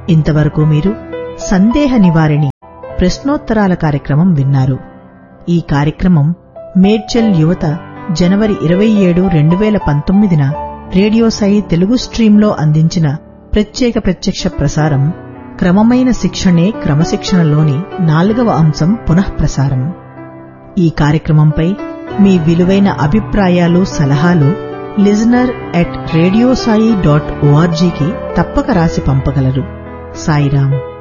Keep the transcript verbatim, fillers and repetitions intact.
ఇంతవరకు మీరు సందేహ నివారిణి ప్రశ్నోత్తరాల కార్యక్రమం విన్నారు. ఈ కార్యక్రమం మేడ్చల్ యువత జనవరి ఇరవై ఏడు రెండు వేల పంతొమ్మిదిన రేడియో సాయి తెలుగు స్ట్రీంలో అందించిన ప్రత్యేక ప్రత్యక్ష ప్రసారం. క్రమమైన శిక్షణే క్రమశిక్షణలోని నాలుగవ అంశం పునఃప్రసారం. ఈ కార్యక్రమంపై మీ విలువైన అభిప్రాయాలు, సలహాలు లిజనర్ ఎట్ రేడియోసాయి డాట్ ఓఆర్జీకి తప్పక రాసి పంపగలరు. సాయిరాం.